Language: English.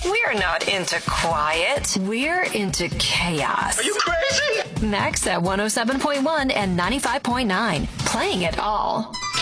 We're not into quiet. We're into chaos. Are you crazy? Next at 107.1 and 95.9, playing it all.